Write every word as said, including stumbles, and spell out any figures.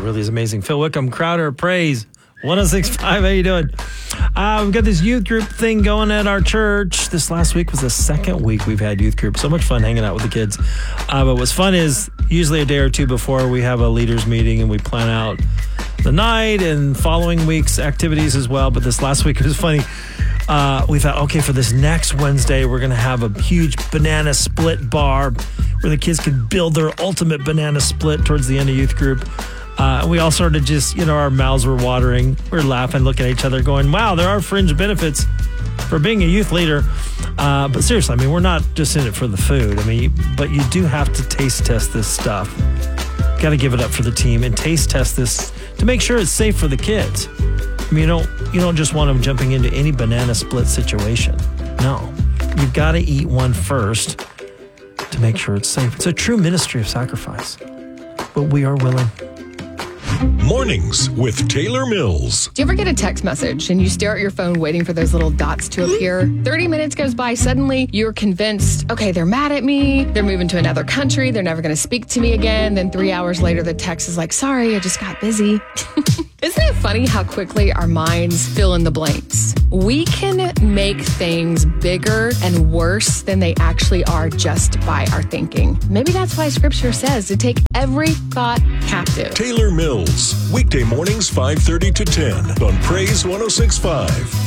really is amazing. Phil Wickham, Crowder, Praise, one oh six point five. How you doing? Uh, we've got this youth group thing going at our church. This last week was the second week we've had youth group. So much fun hanging out with the kids. Uh, but what's fun is usually a day or two before we have a leaders meeting and we plan out the night and following week's activities as well. But this last week it was funny. Uh, we thought, okay, for this next Wednesday, we're going to have a huge banana split bar where the kids can build their ultimate banana split towards the end of youth group. Uh, we all started just, you know, our mouths were watering. We were laughing, looking at each other going, wow, there are fringe benefits for being a youth leader. Uh, but seriously, I mean, we're not just in it for the food. I mean, but you do have to taste test this stuff. Got to give it up for the team and taste test this to make sure it's safe for the kids. I mean, you don't, you don't just want them jumping into any banana split situation. No, you've got to eat one first to make sure it's safe. It's a true ministry of sacrifice, but we are willing. Mornings with Taylor Mills. Do you ever get a text message and you stare at your phone waiting for those little dots to appear? thirty minutes goes by, suddenly you're convinced, okay, they're mad at me, they're moving to another country, they're never going to speak to me again. Then three hours later, the text is like, sorry, I just got busy. Isn't it funny how quickly our minds fill in the blanks? We can make things bigger and worse than they actually are just by our thinking. Maybe that's why Scripture says to take every thought captive. Taylor Mills, weekday mornings five thirty to ten on Praise one oh six point five.